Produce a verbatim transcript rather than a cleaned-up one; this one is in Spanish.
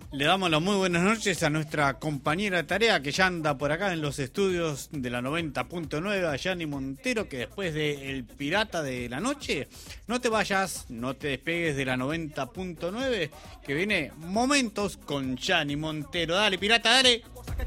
Le damos las muy buenas noches a nuestra compañera de tarea que ya anda por acá en los estudios de la noventa punto nueve, a Yani Montero, que después de El Pirata de la Noche, no te vayas, no te despegues de la noventa punto nueve, que viene Momentos con Yani Montero. Dale, pirata, dale.